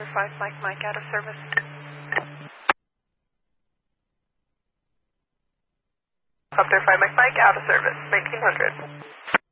5 Mike out of service. Up there 5 Mike out of service, 1900.